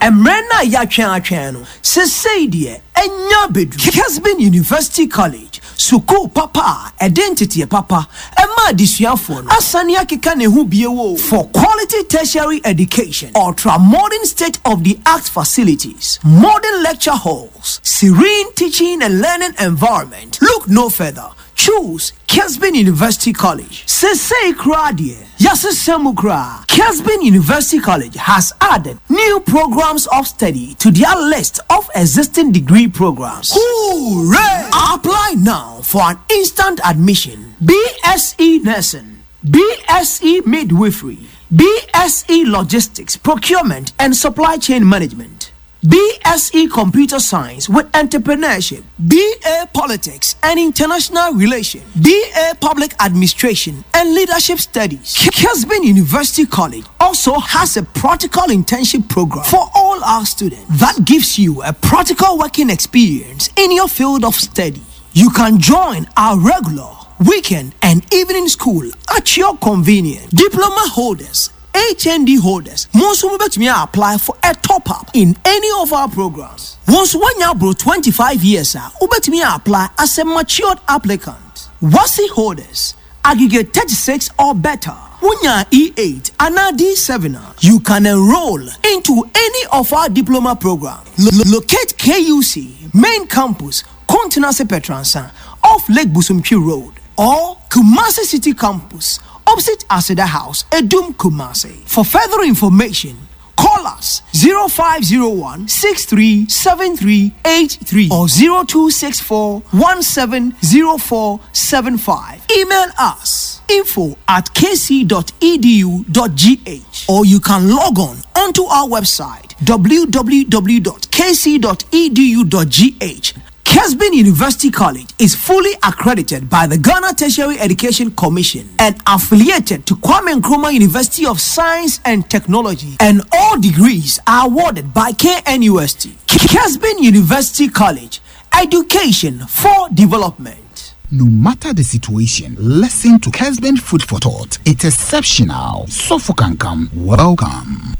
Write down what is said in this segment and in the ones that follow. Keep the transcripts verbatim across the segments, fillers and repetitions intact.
Emrena ya twen atwen no. Se say de enya bedu. Kesbin University College. Suku papa, identity papa, Emma disuafo no. Asani akeka ne hu biewo for quality tertiary education. Ultra modern state of the art facilities, modern lecture halls, serene teaching and learning environment. Look no further. Choose Kesbin University College. Sesei Kradie. Yasesemu Kra. Kesbin University College has added new programs of study to their list of existing degree programs. Hooray! Apply now for an instant admission. B S e Nursing, B S e Midwifery, B S e Logistics, Procurement and Supply Chain Management, B S e Computer Science with Entrepreneurship, B A Politics and International Relations, B A Public Administration and Leadership Studies. Kesbin University College also has a practical internship program for all our students that gives you a practical working experience in your field of study. You can join our regular, weekend and evening school at your convenience. Diploma holders, H N D holders, most will bet me apply for a top up in any of our programs. Once one year bro twenty-five years, will bet me apply as a matured applicant. Wasi holders, aggregate thirty-six or better. Wunya E eight and D seven, you can enroll into any of our diploma programs. Lo- locate K U C main campus, Continental Petransa, off Lake Busumki Road, or Kumasi City Campus, opposite Aseda House, Edum Kumasi. For further information, call us zero five zero one, six three seven three eight three or zero two six four, one seven zero four seven five. Email us info at k c dot e d u dot g h or you can log on onto our website w w w dot k c dot e d u dot g h. Kesbin University College is fully accredited by the Ghana Tertiary Education Commission and affiliated to Kwame Nkrumah University of Science and Technology, and all degrees are awarded by K N U S T. Kesbin University College, education for development. No matter the situation, listen to Kesbin Food for Thought. It's exceptional. So for can come, welcome.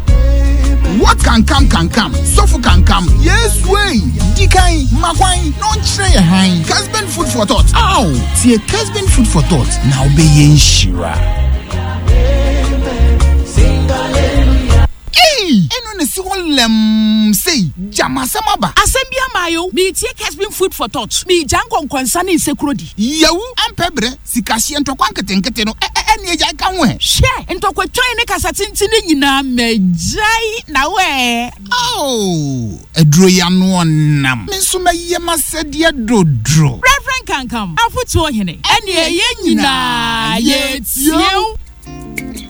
What can come can come. So for can come. Yes way. Dikai, Makwai, non tray hang. Kesbin Food for Thought. Ow. See a Kesbin Food for Thought. Now be in Shira. Hey, eno ne si wolem say jamasama ba. Asembia mayo, mi tie Kesbin Food for Thought. Mi janko nkwansa ne sekurodi. Yawu ampebre sikasi entokwa nketenkete no. Eni eja kan we. She, entokwa twan ne kasatinti ne nyina mejai na we. Oh, edro ya no nam. Me so meye masede dodro. Reverend Kankam, afutu ohene. Eni ye nyina ye tie.